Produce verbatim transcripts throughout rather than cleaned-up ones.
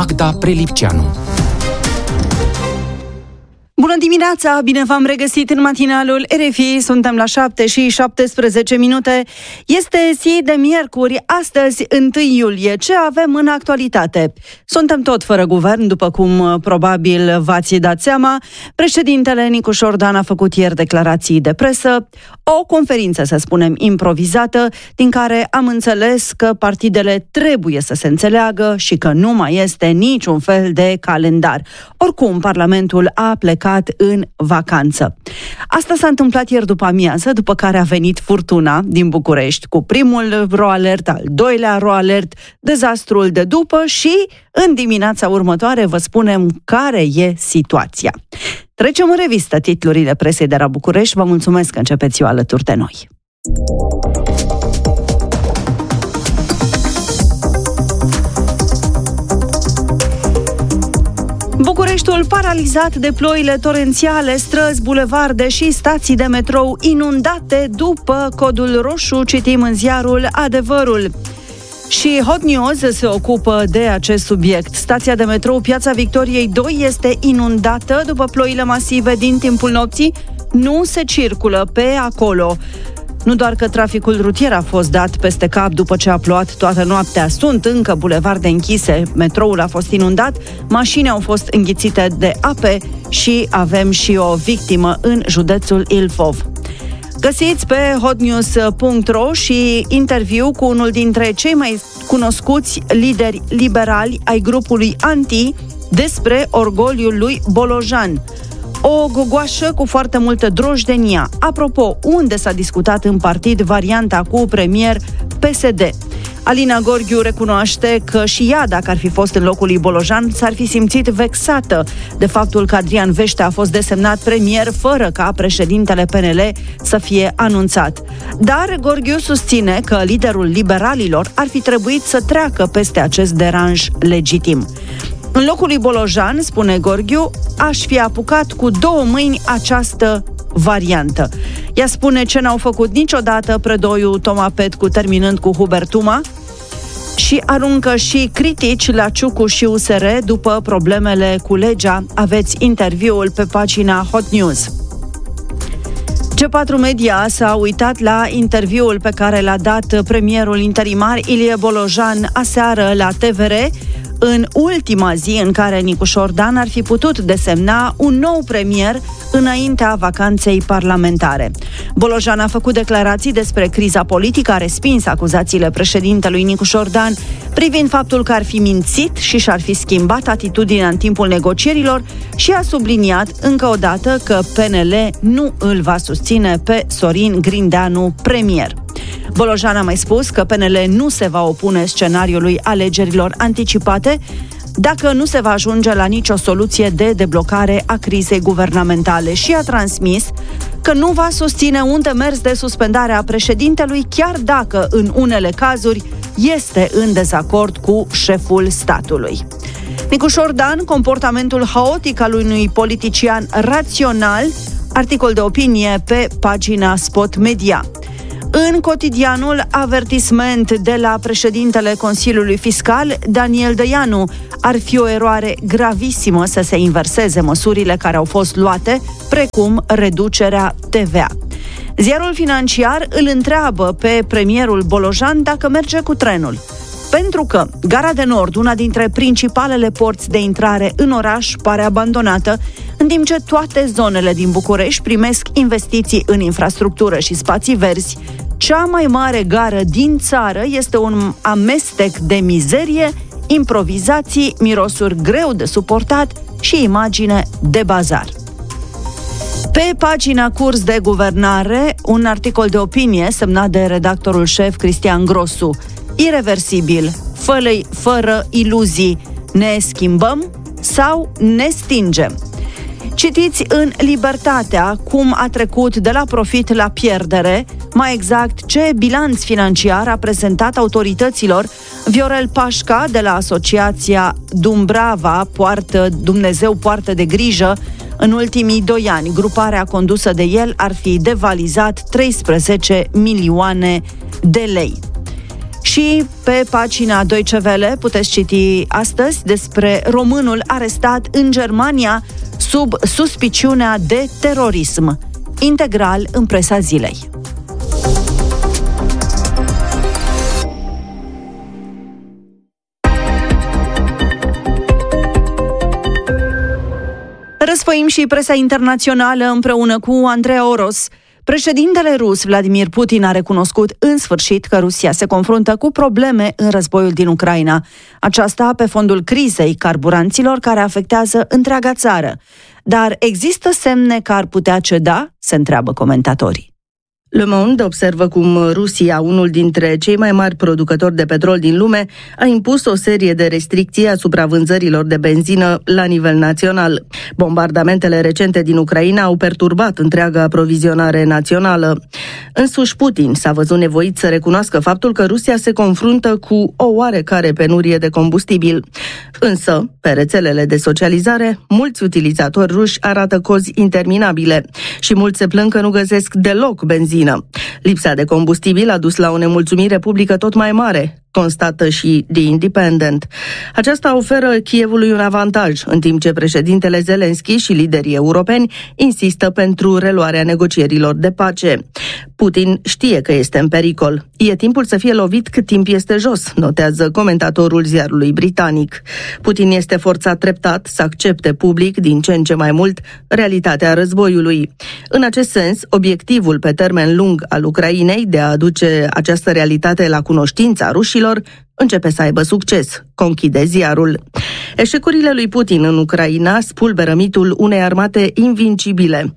Magda Prelipceanu. Bună dimineața! Bine v-am regăsit în matinalul R F I. Suntem la șapte și șaptesprezece minute. Este zi de miercuri, astăzi întâi iulie. Ce avem în actualitate? Suntem tot fără guvern, după cum probabil v-ați dat seama. Președintele Nicușor Dan a făcut ieri declarații de presă, o conferință, să spunem, improvizată, din care am înțeles că partidele trebuie să se înțeleagă și că nu mai este niciun fel de calendar. Oricum, Parlamentul a plecat în vacanță. Asta s-a întâmplat ieri după amiază, după care a venit furtuna din București cu primul ro-alert, al doilea ro-alert, dezastrul de după și în dimineața următoare vă spunem care e situația. Trecem în revistă titlurile presei de la București. Vă mulțumesc că începeți ziua alături de noi. Bucureștiul paralizat de ploile torențiale, străzi, bulevarde și stații de metrou inundate după codul roșu, citim în ziarul Adevărul. Și Hot News se ocupă de acest subiect. Stația de metrou Piața Victoriei doi este inundată după ploile masive din timpul nopții. Nu se circulă pe acolo. Nu doar că traficul rutier a fost dat peste cap după ce a plouat toată noaptea, sunt încă bulevarde închise, metroul a fost inundat, mașini au fost înghițite de ape și avem și o victimă în județul Ilfov. Găsiți pe hotnews punct ro și interviu cu unul dintre cei mai cunoscuți lideri liberali ai grupului Anti despre orgoliul lui Bolojan. O gogoașă cu foarte multă drojdenia. Apropo, unde s-a discutat în partid varianta cu premier P S D? Alina Gorghiu recunoaște că și ea, dacă ar fi fost în locul lui Bolojan, s-ar fi simțit vexată de faptul că Adrian Veștea a fost desemnat premier fără ca președintele P N L să fie anunțat. Dar Gorghiu susține că liderul liberalilor ar fi trebuit să treacă peste acest deranj legitim. În locul lui Bolojan, spune Gorghiu, aș fi apucat cu două mâini această variantă. Ea spune ce n-au făcut niciodată Predoiu, Toma Petcu, terminând cu Hubertuma, și aruncă și critici la Ciucu și U S R după problemele cu legea. Aveți interviul pe pagina Hot News. G patru Media s-a uitat la interviul pe care l-a dat premierul interimar Ilie Bolojan aseară la T V R, în ultima zi în care Nicușor Dan ar fi putut desemna un nou premier înaintea vacanței parlamentare. Bolojan a făcut declarații despre criza politică, a respins acuzațiile președintelui Nicușor Dan privind faptul că ar fi mințit și și-ar fi schimbat atitudinea în timpul negocierilor și a subliniat încă o dată că P N L nu îl va susține pe Sorin Grindeanu premier. Bolojan a mai spus că P N L nu se va opune scenariului alegerilor anticipate dacă nu se va ajunge la nicio soluție de deblocare a crizei guvernamentale și a transmis că nu va susține un demers de suspendare a președintelui, chiar dacă în unele cazuri este în dezacord cu șeful statului. Nicușor Dan, comportamentul haotic al unui politician rațional, articol de opinie pe pagina Spot Media. În cotidianul avertisment de la președintele Consiliului Fiscal, Daniel Dăianu, ar fi o eroare gravisimă să se inverseze măsurile care au fost luate, precum reducerea T V A. Ziarul Financiar îl întreabă pe premierul Bolojan dacă merge cu trenul. Pentru că Gara de Nord, una dintre principalele porți de intrare în oraș, pare abandonată, în timp ce toate zonele din București primesc investiții în infrastructură și spații verzi, cea mai mare gară din țară este un amestec de mizerie, improvizații, mirosuri greu de suportat și imagine de bazar. Pe pagina Curs de Guvernare, un articol de opinie semnat de redactorul șef Cristian Grosu. Ireversibil, fără, fără iluzii, ne schimbăm sau ne stingem? Citiți în Libertatea cum a trecut de la profit la pierdere, mai exact ce bilanț financiar a prezentat autorităților Viorel Pașca de la Asociația Dumbrava, poartă, Dumnezeu poartă de grijă. În ultimii doi ani, gruparea condusă de el ar fi devalizat treisprezece milioane de lei. Și pe pagina Deutsche Welle puteți citi astăzi despre românul arestat în Germania sub suspiciunea de terorism. Integral în presa zilei. Răsfoim și presa internațională împreună cu Andreea Oros. Președintele rus Vladimir Putin a recunoscut în sfârșit că Rusia se confruntă cu probleme în războiul din Ucraina. Aceasta pe fondul crizei carburanților care afectează întreaga țară. Dar există semne că ar putea ceda? Se întreabă comentatorii. Le Monde observă cum Rusia, unul dintre cei mai mari producători de petrol din lume, a impus o serie de restricții asupra vânzărilor de benzină la nivel național. Bombardamentele recente din Ucraina au perturbat întreaga aprovizionare națională. Însuși Putin s-a văzut nevoit să recunoască faptul că Rusia se confruntă cu o oarecare penurie de combustibil. Însă, pe rețelele de socializare, mulți utilizatori ruși arată cozi interminabile și mulți se plâng că nu găsesc deloc benzină. Lipsa de combustibil a dus la o nemulțumire publică tot mai mare, constată și The Independent. Aceasta oferă Kievului un avantaj, în timp ce președintele Zelenski și liderii europeni insistă pentru reluarea negocierilor de pace. Putin știe că este în pericol. E timpul să fie lovit cât timp este jos, notează comentatorul ziarului britanic. Putin este forțat treptat să accepte public din ce în ce mai mult realitatea războiului. În acest sens, obiectivul pe termen lung al Ucrainei de a aduce această realitate la cunoștința rușilor începe să aibă succes, conchide ziarul. Eșecurile lui Putin în Ucraina spulberă mitul unei armate invincibile.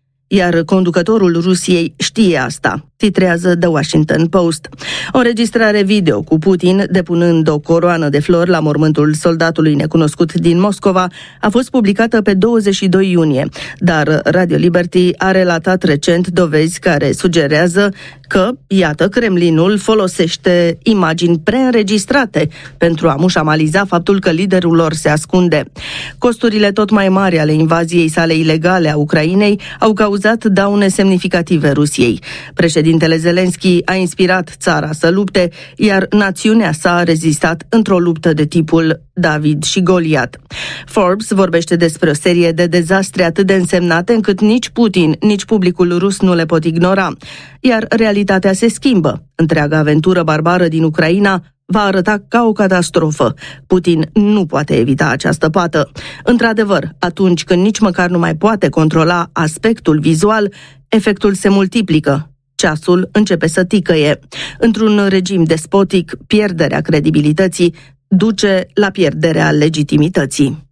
Iar conducătorul Rusiei știe asta, titrează The Washington Post. O înregistrare video cu Putin depunând o coroană de flori la mormântul soldatului necunoscut din Moscova a fost publicată pe douăzeci și doi iunie, dar Radio Liberty a relatat recent dovezi care sugerează că, iată, Kremlinul folosește imagini preînregistrate pentru a mușamaliza faptul că liderul lor se ascunde. Costurile tot mai mari ale invaziei sale ilegale a Ucrainei au cauzat daune semnificative Rusiei. Președintele Zelenski a inspirat țara să lupte, iar națiunea sa a rezistat într-o luptă de tipul David și Goliat. Forbes vorbește despre o serie de dezastre atât de însemnate încât nici Putin, nici publicul rus nu le pot ignora. Iar realitatea se schimbă. Întreaga aventură barbară din Ucraina va arăta ca o catastrofă. Putin nu poate evita această pată. Într-adevăr, atunci când nici măcar nu mai poate controla aspectul vizual, efectul se multiplică. Ceasul începe să ticăie. Într-un regim despotic, pierderea credibilității duce la pierderea legitimității.